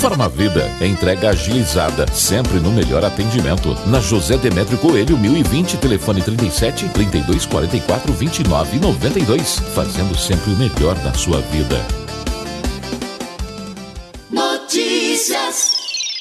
Farmavida, entrega agilizada, sempre no melhor atendimento. Na José Demétrio Coelho, 1020, telefone 37 32 44 29 92. Fazendo sempre o melhor da sua vida. Notícias.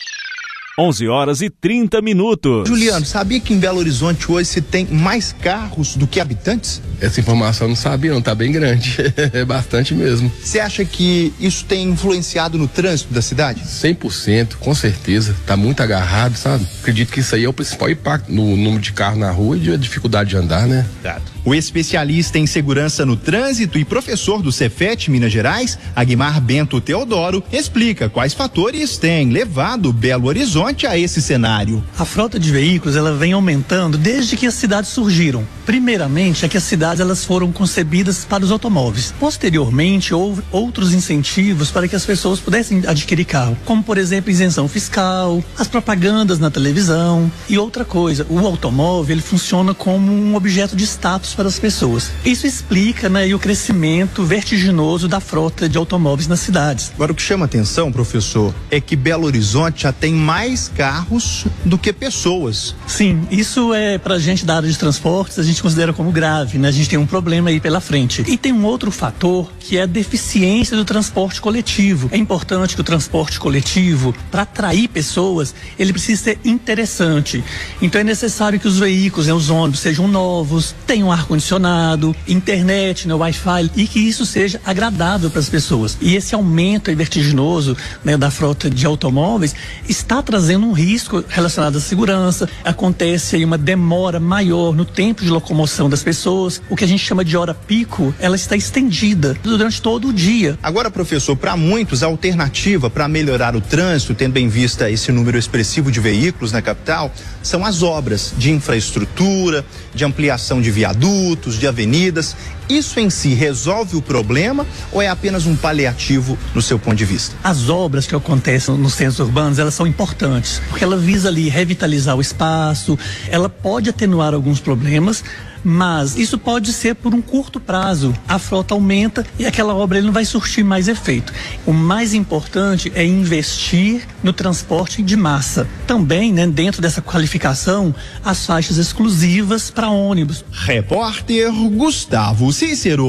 11h30. Juliano, sabia que em Belo Horizonte hoje se tem mais carros do que habitantes? Essa informação eu não sabia, não, tá bem grande. É bastante mesmo. Você acha que isso tem influenciado no trânsito da cidade? 100%, com certeza. Tá muito agarrado, sabe? Acredito que isso aí é o principal impacto no número de carro na rua e a dificuldade de andar, né? O especialista em segurança no trânsito e professor do Cefet Minas Gerais, Aguimar Bento Teodoro, explica quais fatores têm levado Belo Horizonte a esse cenário. A frota de veículos ela vem aumentando desde que as cidades surgiram. Primeiramente é que as cidades elas foram concebidas para os automóveis. Posteriormente houve outros incentivos para que as pessoas pudessem adquirir carro, como por exemplo isenção fiscal, as propagandas na televisão e outra coisa. O automóvel ele funciona como um objeto de status para as pessoas. Isso explica, o crescimento vertiginoso da frota de automóveis nas cidades. Agora o que chama atenção, professor, é que Belo Horizonte já tem mais carros do que pessoas. Sim, isso é pra gente da área de transportes, a gente considera como grave, A gente tem um problema aí pela frente. E tem um outro fator que é a deficiência do transporte coletivo. É importante que o transporte coletivo, para atrair pessoas, ele precisa ser interessante. Então é necessário que os veículos, os ônibus sejam novos, tenham ar-condicionado, internet, Wi-Fi, e que isso seja agradável para as pessoas. E esse aumento aí vertiginoso da frota de automóveis está trazendo um risco relacionado à segurança. Acontece aí uma demora maior no tempo de locomoção das pessoas. O que a gente chama de hora pico, ela está estendida durante todo o dia. Agora, professor, para muitos a alternativa para melhorar o trânsito, tendo em vista esse número expressivo de veículos na capital, são as obras de infraestrutura, de ampliação de viadutos, de avenidas. Isso em si resolve o problema ou é apenas um paliativo no seu ponto de vista? As obras que acontecem nos centros urbanos, elas são importantes, porque ela visa ali revitalizar o espaço, ela pode atenuar alguns problemas, mas isso pode ser por um curto prazo. A frota aumenta e aquela obra ele não vai surtir mais efeito. O mais importante é investir no transporte de massa. Também, dentro dessa qualificação, as faixas exclusivas para ônibus. Repórter Gustavo Cícero.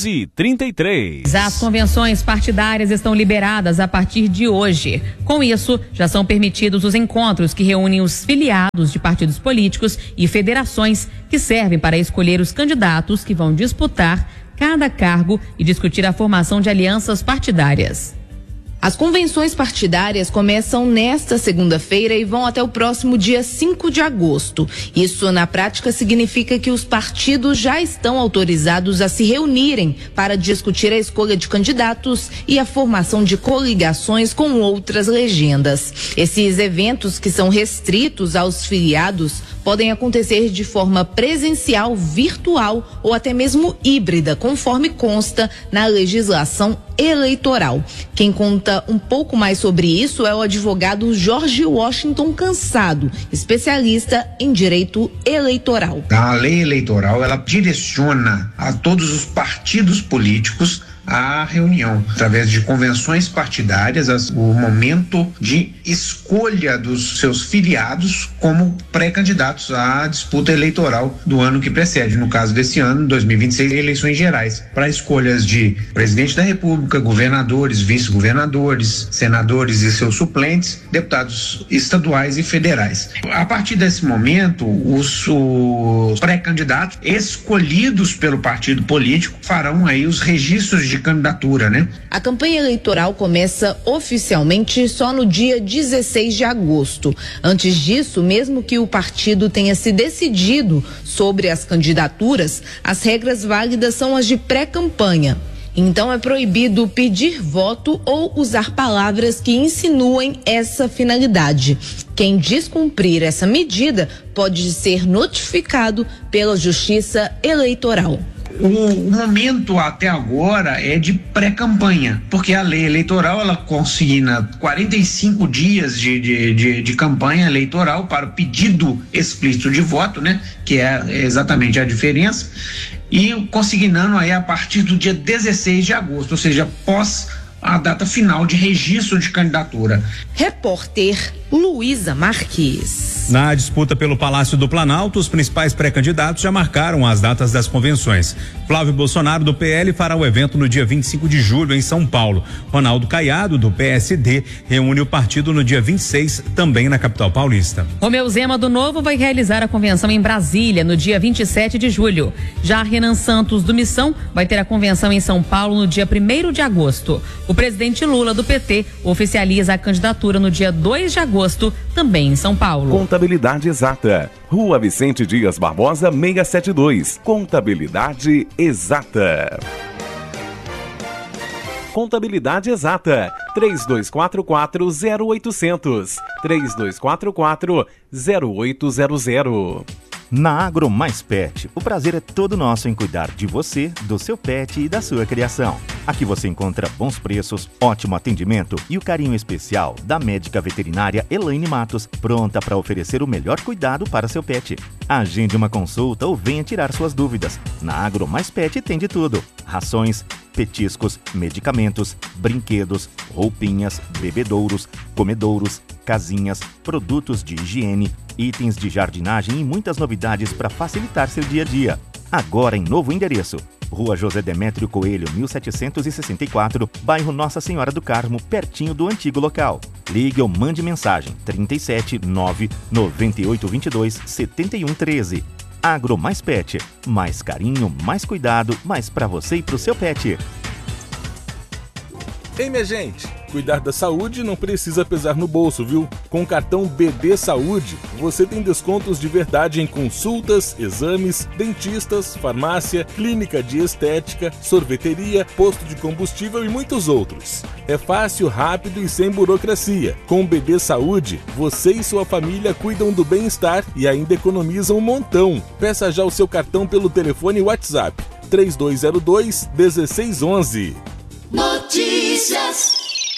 11h33. As convenções partidárias estão liberadas a partir de hoje. Com isso, já são permitidos os encontros que reúnem os filiados de partidos políticos e federações que servem para escolher os candidatos que vão disputar cada cargo e discutir a formação de alianças partidárias. As convenções partidárias começam nesta segunda-feira e vão até o próximo dia 5 de agosto. Isso, na prática, significa que os partidos já estão autorizados a se reunirem para discutir a escolha de candidatos e a formação de coligações com outras legendas. Esses eventos, que são restritos aos filiados, podem acontecer de forma presencial, virtual ou até mesmo híbrida, conforme consta na legislação eleitoral. Quem conta um pouco mais sobre isso é o advogado Jorge Washington Cansado, especialista em direito eleitoral. A lei eleitoral, ela direciona a todos os partidos políticos a reunião, através de convenções partidárias, o momento de escolha dos seus filiados como pré-candidatos à disputa eleitoral do ano que precede, no caso desse ano, 2026, eleições gerais, para escolhas de presidente da República, governadores, vice-governadores, senadores e seus suplentes, deputados estaduais e federais. A partir desse momento, os pré-candidatos escolhidos pelo partido político farão aí os registros de candidatura, A campanha eleitoral começa oficialmente só no dia 16 de agosto. Antes disso, mesmo que o partido tenha se decidido sobre as candidaturas, as regras válidas são as de pré-campanha. Então é proibido pedir voto ou usar palavras que insinuem essa finalidade. Quem descumprir essa medida pode ser notificado pela Justiça Eleitoral. O momento até agora é de pré-campanha, porque a lei eleitoral ela consigna 45 dias de campanha eleitoral para o pedido explícito de voto, que é exatamente a diferença, e consignando aí a partir do dia 16 de agosto, ou seja, pós a data final de registro de candidatura. Repórter Luísa Marques. Na disputa pelo Palácio do Planalto, os principais pré-candidatos já marcaram as datas das convenções. Flávio Bolsonaro, do PL, fará o evento no dia 25 de julho, em São Paulo. Ronaldo Caiado, do PSD, reúne o partido no dia 26, também na capital paulista. Romeu Zema, do Novo, vai realizar a convenção em Brasília, no dia 27 de julho. Já Renan Santos, do Missão, vai ter a convenção em São Paulo no dia 1º de agosto. O presidente Lula, do PT, oficializa a candidatura no dia 2 de agosto, também em São Paulo. Contabilidade Exata. Rua Vicente Dias Barbosa, 672. Contabilidade Exata. Contabilidade Exata. 3244-0800. 3244-0800. Na Agro Mais Pet, o prazer é todo nosso em cuidar de você, do seu pet e da sua criação. Aqui você encontra bons preços, ótimo atendimento e o carinho especial da médica veterinária Elaine Matos, pronta para oferecer o melhor cuidado para seu pet. Agende uma consulta ou venha tirar suas dúvidas. Na Agro Mais Pet tem de tudo: rações, petiscos, medicamentos, brinquedos, roupinhas, bebedouros, comedouros, casinhas, produtos de higiene, itens de jardinagem e muitas novidades para facilitar seu dia a dia. Agora em novo endereço: Rua José Demétrio Coelho, 1764, bairro Nossa Senhora do Carmo, pertinho do antigo local. Ligue ou mande mensagem 37 99822 7113. Agro Mais Pet, mais carinho, mais cuidado, mais para você e para o seu pet. Ei, minha gente, cuidar da saúde não precisa pesar no bolso, viu? Com o cartão BD Saúde, você tem descontos de verdade em consultas, exames, dentistas, farmácia, clínica de estética, sorveteria, posto de combustível e muitos outros. É fácil, rápido e sem burocracia. Com o BD Saúde, você e sua família cuidam do bem-estar e ainda economizam um montão. Peça já o seu cartão pelo telefone WhatsApp 3202-1611. Notícias.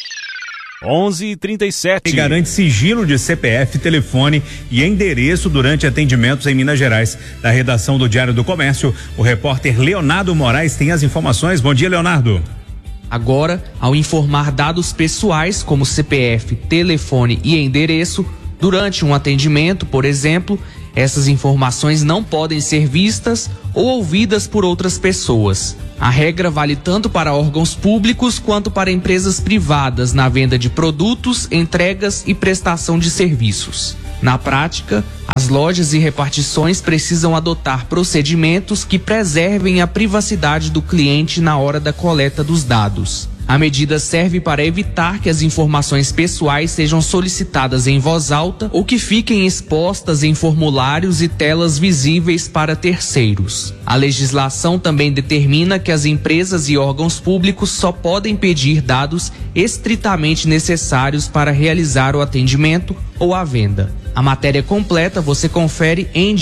11h37. E garante sigilo de CPF, telefone e endereço durante atendimentos em Minas Gerais. Da redação do Diário do Comércio, o repórter Leonardo Moraes tem as informações. Bom dia, Leonardo. Agora, ao informar dados pessoais como CPF, telefone e endereço, durante um atendimento, por exemplo, essas informações não podem ser vistas ou ouvidas por outras pessoas. A regra vale tanto para órgãos públicos quanto para empresas privadas na venda de produtos, entregas e prestação de serviços. Na prática, as lojas e repartições precisam adotar procedimentos que preservem a privacidade do cliente na hora da coleta dos dados. A medida serve para evitar que as informações pessoais sejam solicitadas em voz alta ou que fiquem expostas em formulários e telas visíveis para terceiros. A legislação também determina que as empresas e órgãos públicos só podem pedir dados estritamente necessários para realizar o atendimento ou a venda. A matéria completa você confere em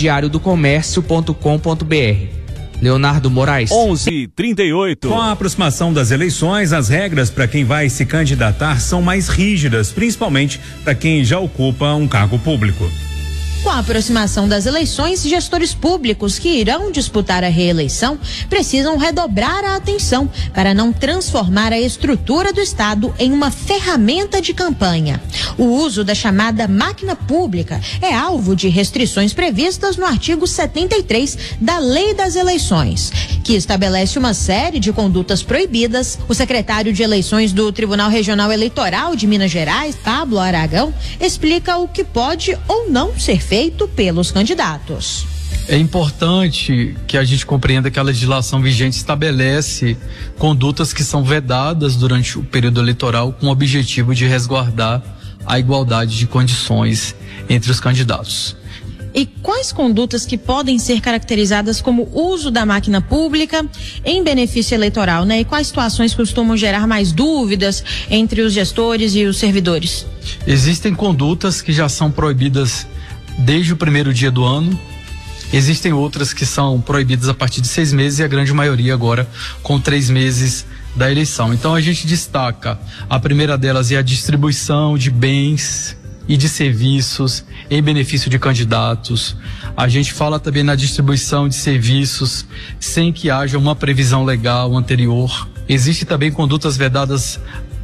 diariodocomércio.com.br. Leonardo Moraes. 11h38. Com a aproximação das eleições, as regras para quem vai se candidatar são mais rígidas, principalmente para quem já ocupa um cargo público. Com a aproximação das eleições, gestores públicos que irão disputar a reeleição precisam redobrar a atenção para não transformar a estrutura do Estado em uma ferramenta de campanha. O uso da chamada máquina pública é alvo de restrições previstas no artigo 73 da Lei das Eleições, que estabelece uma série de condutas proibidas. O secretário de Eleições do Tribunal Regional Eleitoral de Minas Gerais, Pablo Aragão, explica o que pode ou não ser feito pelos candidatos. É importante que a gente compreenda que a legislação vigente estabelece condutas que são vedadas durante o período eleitoral com o objetivo de resguardar a igualdade de condições entre os candidatos. E quais condutas que podem ser caracterizadas como uso da máquina pública em benefício eleitoral, né? E quais situações costumam gerar mais dúvidas entre os gestores e os servidores? Existem condutas que já são proibidas desde o primeiro dia do ano. Existem outras que são proibidas a partir de 6 meses e a grande maioria agora com 3 meses da eleição. Então a gente destaca, a primeira delas é a distribuição de bens e de serviços em benefício de candidatos. A gente fala também na distribuição de serviços sem que haja uma previsão legal anterior. Existem também condutas vedadas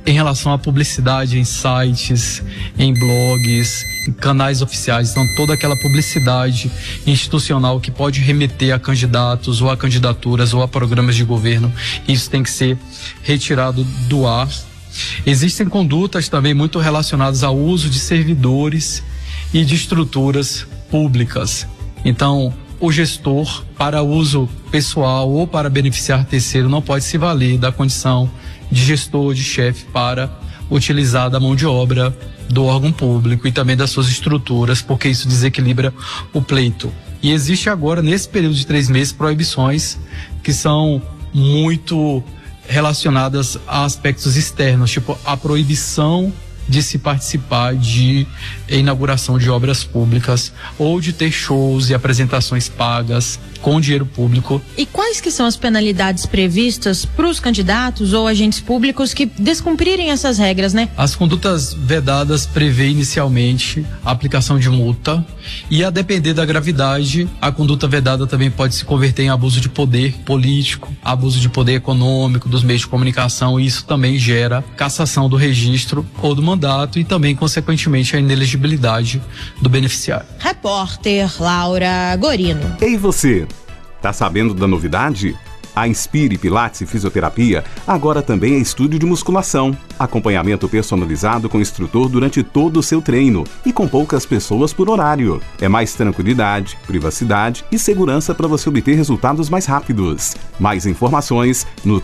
em relação à publicidade em sites, em blogs, em canais oficiais. Então, toda aquela publicidade institucional que pode remeter a candidatos ou a candidaturas ou a programas de governo, isso tem que ser retirado do ar. Existem condutas também muito relacionadas ao uso de servidores e de estruturas públicas. Então, o gestor, para uso pessoal ou para beneficiar terceiro, não pode se valer da condição de gestor, de chefe, para utilizar da mão de obra do órgão público e também das suas estruturas, porque isso desequilibra o pleito. E existe agora, nesse período de 3 meses, proibições que são muito relacionadas a aspectos externos, tipo a proibição de se participar de inauguração de obras públicas ou de ter shows e apresentações pagas com dinheiro público. E quais que são as penalidades previstas para os candidatos ou agentes públicos que descumprirem essas regras, né? As condutas vedadas prevê inicialmente a aplicação de multa e, a depender da gravidade, a conduta vedada também pode se converter em abuso de poder político, abuso de poder econômico dos meios de comunicação, e isso também gera cassação do registro ou do mandato e também, consequentemente, a inelegibilidade do beneficiário. Repórter Laura Gorino. E você? Tá sabendo da novidade? A Inspire Pilates e Fisioterapia agora também é estúdio de musculação. Acompanhamento personalizado com instrutor durante todo o seu treino e com poucas pessoas por horário. É mais tranquilidade, privacidade e segurança para você obter resultados mais rápidos. Mais informações no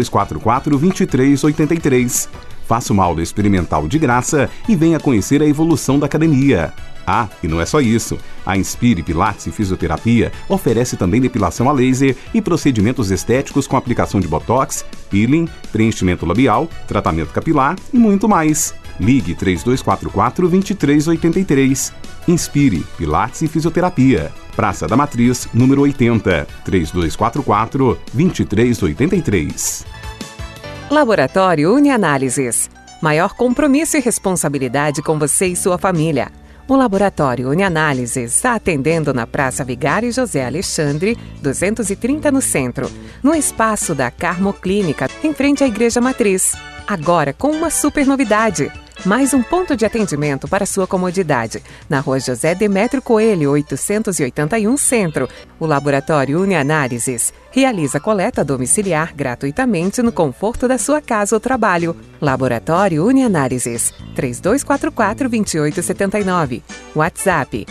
3244-2383. Faça uma aula experimental de graça e venha conhecer a evolução da academia. Ah, e não é só isso. A Inspire Pilates e Fisioterapia oferece também depilação a laser e procedimentos estéticos com aplicação de botox, peeling, preenchimento labial, tratamento capilar e muito mais. Ligue 3244-2383. Inspire Pilates e Fisioterapia. Praça da Matriz, número 80, 3244-2383. Laboratório UniAnálises. Maior compromisso e responsabilidade com você e sua família. O Laboratório UniAnálises está atendendo na Praça Vigário José Alexandre, 230 no centro, no espaço da Carmo Clínica, em frente à Igreja Matriz. Agora com uma super novidade. Mais um ponto de atendimento para sua comodidade. Na Rua José Demétrio Coelho, 881 Centro. O Laboratório UniAnálises realiza coleta domiciliar gratuitamente no conforto da sua casa ou trabalho. Laboratório UniAnálises, 3244-2879. WhatsApp,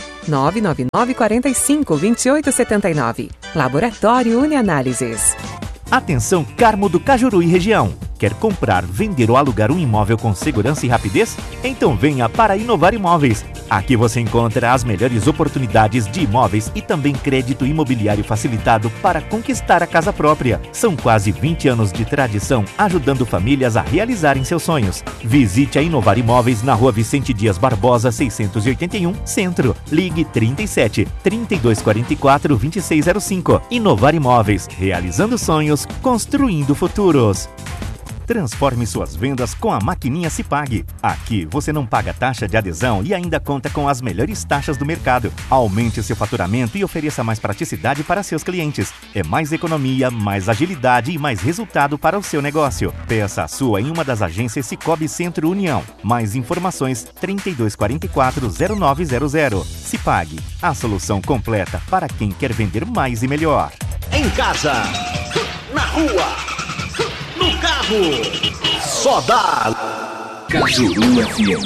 999-45-2879. Laboratório UniAnálises. Atenção, Carmo do Cajuru e região. Quer comprar, vender ou alugar um imóvel com segurança e rapidez? Então venha para Inovar Imóveis. Aqui você encontra as melhores oportunidades de imóveis e também crédito imobiliário facilitado para conquistar a casa própria. São quase 20 anos de tradição ajudando famílias a realizarem seus sonhos. Visite a Inovar Imóveis na Rua Vicente Dias Barbosa, 681, Centro. Ligue 37 3244 2605. Inovar Imóveis, realizando sonhos, construindo futuros. Transforme suas vendas com a maquininha Cipag. Aqui você não paga taxa de adesão e ainda conta com as melhores taxas do mercado. Aumente seu faturamento e ofereça mais praticidade para seus clientes. É mais economia, mais agilidade e mais resultado para o seu negócio. Peça a sua em uma das agências Cicobi Centro União. Mais informações 3244-0900. Cipag, a solução completa para quem quer vender mais e melhor. Em casa, na rua, no carro, só dá Cajuru FM.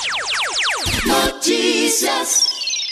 Notícias.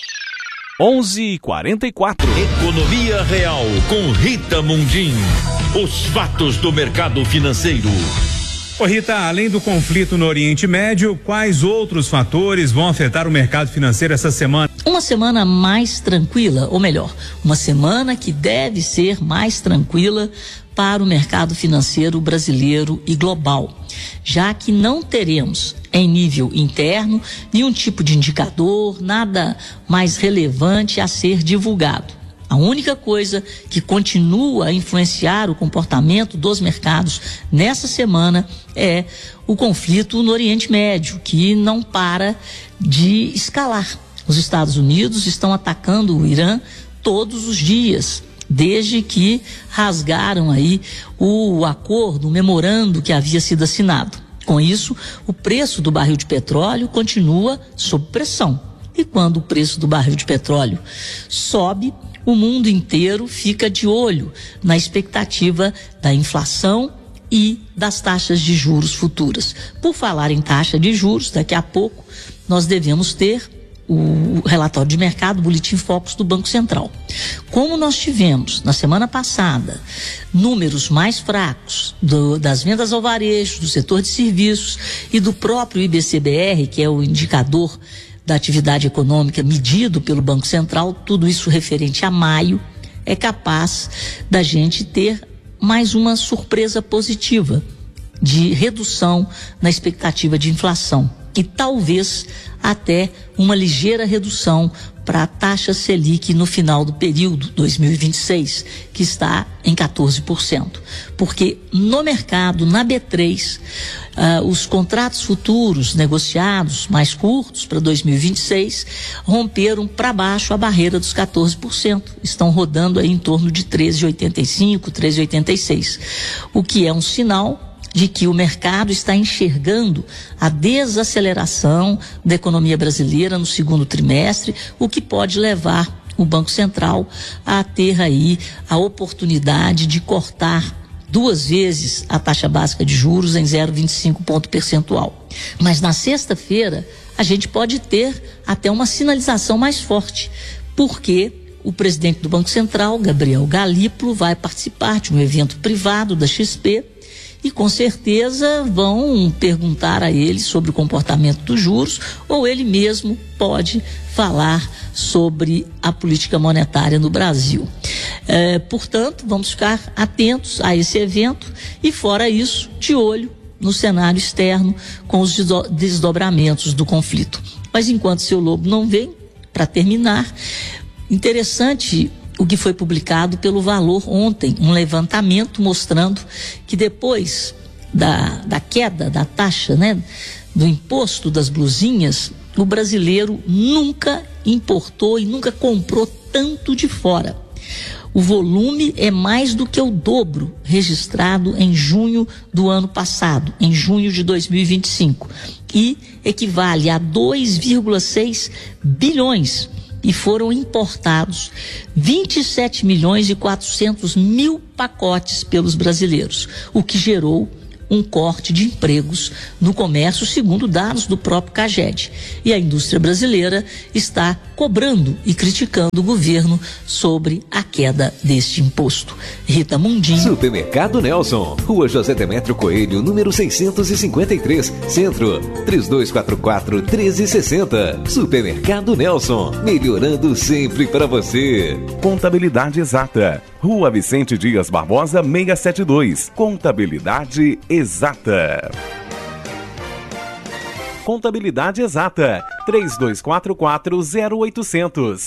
11h44. Economia Real com Rita Mundim. Os fatos do mercado financeiro. Ô Rita, além do conflito no Oriente Médio, quais outros fatores vão afetar o mercado financeiro essa semana? Uma semana mais tranquila, ou melhor, uma semana que deve ser mais tranquila para o mercado financeiro brasileiro e global, já que não teremos em nível interno nenhum tipo de indicador, nada mais relevante a ser divulgado. A única coisa que continua a influenciar o comportamento dos mercados nessa semana é o conflito no Oriente Médio, que não para de escalar. Os Estados Unidos estão atacando o Irã todos os dias, desde que rasgaram aí o acordo, o memorando que havia sido assinado. Com isso, o preço do barril de petróleo continua sob pressão. E quando o preço do barril de petróleo sobe, o mundo inteiro fica de olho na expectativa da inflação e das taxas de juros futuras. Por falar em taxa de juros, daqui a pouco nós devemos ter o relatório de mercado, o Boletim Focus do Banco Central. Como nós tivemos na semana passada números mais fracos das vendas ao varejo, do setor de serviços e do próprio IBC-BR, que é o indicador da atividade econômica medido pelo Banco Central, tudo isso referente a maio, é capaz da gente ter mais uma surpresa positiva de redução na expectativa de inflação e talvez até uma ligeira redução para a taxa Selic no final do período 2026, que está em 14%. Porque no mercado, na B3, os contratos futuros negociados mais curtos para 2026 romperam para baixo a barreira dos 14%. Estão rodando aí em torno de 13,85, 13,86, o que é um sinal de que o mercado está enxergando a desaceleração da economia brasileira no segundo trimestre, o que pode levar o Banco Central a ter aí a oportunidade de cortar 2 vezes a taxa básica de juros em 0,25 ponto percentual. Mas na sexta-feira a gente pode ter até uma sinalização mais forte, porque o presidente do Banco Central, Gabriel Galípolo, vai participar de um evento privado da XP e com certeza vão perguntar a ele sobre o comportamento dos juros, ou ele mesmo pode falar sobre a política monetária no Brasil. Portanto, vamos ficar atentos a esse evento e, fora isso, de olho no cenário externo com os desdobramentos do conflito. Mas enquanto seu Lobo não vem, para terminar, interessante o que foi publicado pelo Valor ontem, um levantamento mostrando que depois da queda da taxa, do imposto das blusinhas, o brasileiro nunca importou e nunca comprou tanto de fora. O volume é mais do que o dobro registrado em junho do ano passado, em junho de 2025, e equivale a 2,6 bilhões. E foram importados 27 milhões e 400 mil pacotes pelos brasileiros, o que gerou um corte de empregos no comércio, segundo dados do próprio CAGED. E a indústria brasileira está cobrando e criticando o governo sobre a queda deste imposto. Rita Mundim. Supermercado Nelson, Rua José Demétrio Coelho, número 653, Centro, 3244-1360. Supermercado Nelson, melhorando sempre para você. Contabilidade Exata, Rua Vicente Dias Barbosa, 672. Contabilidade Exata. Contabilidade Exata, 3244-0800,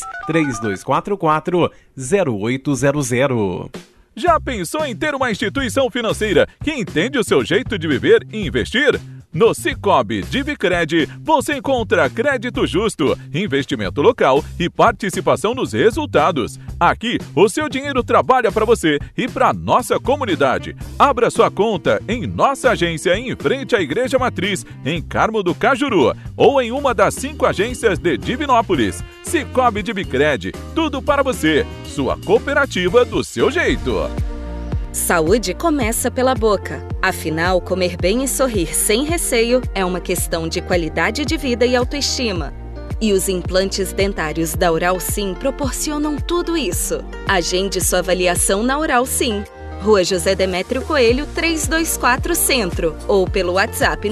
3244-0800. Já pensou em ter uma instituição financeira que entende o seu jeito de viver e investir? No Sicoob Divicred, você encontra crédito justo, investimento local e participação nos resultados. Aqui, o seu dinheiro trabalha para você e para nossa comunidade. Abra sua conta em nossa agência em frente à Igreja Matriz, em Carmo do Cajuru, ou em uma das 5 agências de Divinópolis. Sicoob Divicred, tudo para você. Sua cooperativa do seu jeito. Saúde começa pela boca. Afinal, comer bem e sorrir sem receio é uma questão de qualidade de vida e autoestima. E os implantes dentários da Oral Sim proporcionam tudo isso. Agende sua avaliação na Oral Sim. Rua José Demétrio Coelho, 324 Centro. Ou pelo WhatsApp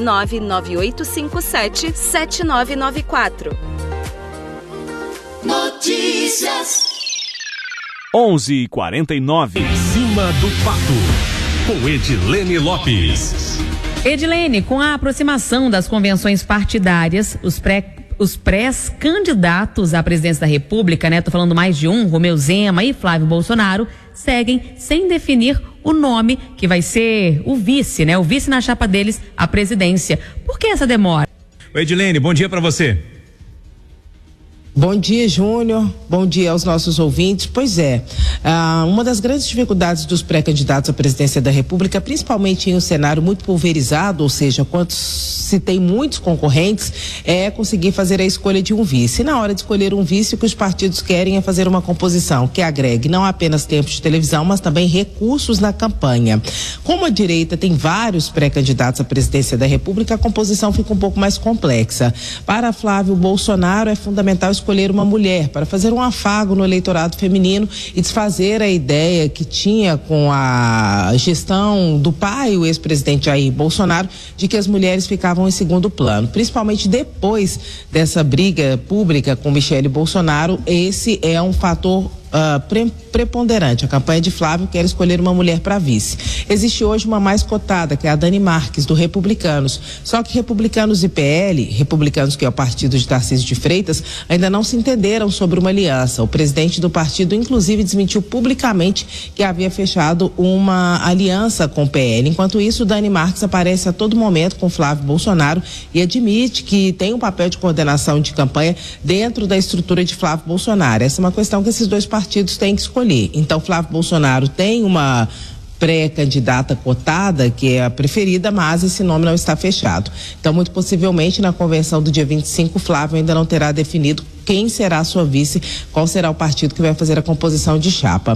99857-7994. Notícias. 11h49. Em cima do fato, com Edilene Lopes. Edilene, com a aproximação das convenções partidárias, os pré-candidatos à presidência da República, tô falando mais de um, Romeu Zema e Flávio Bolsonaro, seguem sem definir o nome que vai ser o vice, o vice na chapa deles, a presidência. Por que essa demora? Edilene, bom dia para você. Bom dia, Júnior. Bom dia aos nossos ouvintes. Pois é, uma das grandes dificuldades dos pré-candidatos à presidência da República, principalmente em um cenário muito pulverizado, ou seja, quando se tem muitos concorrentes, é conseguir fazer a escolha de um vice. E na hora de escolher um vice, o que os partidos querem é fazer uma composição que agregue não apenas tempo de televisão, mas também recursos na campanha. Como a direita tem vários pré-candidatos à presidência da República, a composição fica um pouco mais complexa. Para Flávio Bolsonaro, é fundamental escolher uma mulher para fazer um afago no eleitorado feminino e desfazer a ideia que tinha com a gestão do pai, o ex-presidente Jair Bolsonaro, de que as mulheres ficavam em segundo plano. Principalmente depois dessa briga pública com Michele Bolsonaro, esse é um fator preponderante. A campanha de Flávio quer escolher uma mulher para vice. Existe hoje uma mais cotada, que é a Dani Marques, do Republicanos. Só que Republicanos e PL, Republicanos, que é o partido de Tarcísio de Freitas, ainda não se entenderam sobre uma aliança. O presidente do partido, inclusive, desmentiu publicamente que havia fechado uma aliança com o PL. Enquanto isso, Dani Marques aparece a todo momento com Flávio Bolsonaro e admite que tem um papel de coordenação de campanha dentro da estrutura de Flávio Bolsonaro. Essa é uma questão que esses dois partidos têm que escolher. Então, Flávio Bolsonaro tem uma pré-candidata cotada, que é a preferida, mas esse nome não está fechado. Então, muito possivelmente, na convenção do dia 25, Flávio ainda não terá definido quem será a sua vice, qual será o partido que vai fazer a composição de chapa.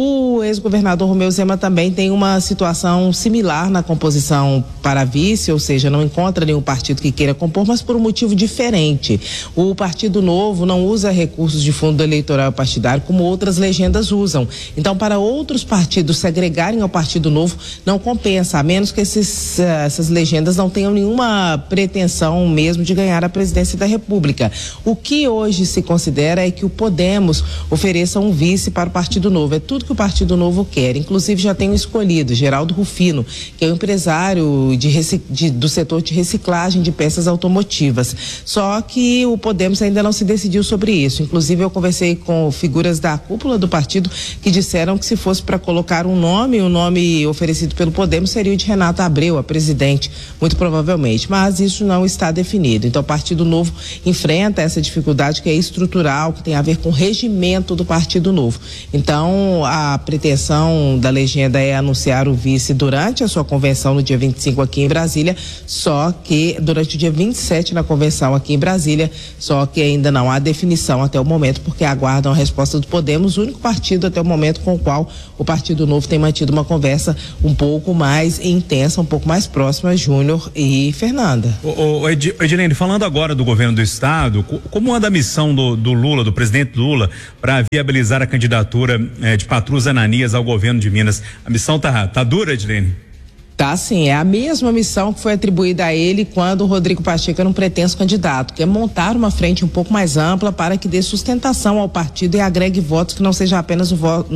O ex-governador Romeu Zema também tem uma situação similar na composição para vice, ou seja, não encontra nenhum partido que queira compor, mas por um motivo diferente. O Partido Novo não usa recursos de fundo eleitoral partidário como outras legendas usam. Então, para outros partidos se agregarem ao Partido Novo, não compensa, a menos que essas legendas não tenham nenhuma pretensão mesmo de ganhar a presidência da República. O que hoje se considera é que o Podemos ofereça um vice para o Partido Novo. É tudo que o Partido Novo quer. Inclusive já tem escolhido Geraldo Rufino, que é um empresário do setor de reciclagem de peças automotivas. Só que o Podemos ainda não se decidiu sobre isso. Inclusive eu conversei com figuras da cúpula do partido que disseram que se fosse para colocar um nome, o nome oferecido pelo Podemos seria o de Renato Abreu, a presidente, muito provavelmente. Mas isso não está definido. Então o Partido Novo enfrenta essa dificuldade que é estrutural, que tem a ver com o regimento do Partido Novo. Então, a pretensão da legenda é anunciar o vice durante a sua convenção no dia 25 aqui em Brasília, só que durante o dia 27 na convenção aqui em Brasília, só que ainda não há definição até o momento, porque aguardam a resposta do Podemos, o único partido até o momento com o qual o Partido Novo tem mantido uma conversa um pouco mais intensa, um pouco mais próxima, Júnior e Fernanda. Edilene, falando agora do governo do estado, como anda a missão do Lula, do presidente Lula, para viabilizar a candidatura de Patrus Ananias ao governo de Minas? A missão tá dura, Edilene? Tá, sim, é a mesma missão que foi atribuída a ele quando o Rodrigo Pacheco era um pretenso candidato, que é montar uma frente um pouco mais ampla para que dê sustentação ao partido e agregue votos que não sejam apenas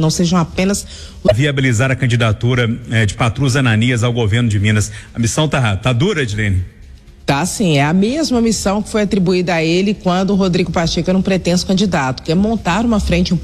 viabilizar a candidatura de Patrus Ananias ao governo de Minas. A missão tá dura, Edilene? Tá, sim, é a mesma missão que foi atribuída a ele quando o Rodrigo Pacheco era um pretenso candidato, que é montar uma frente um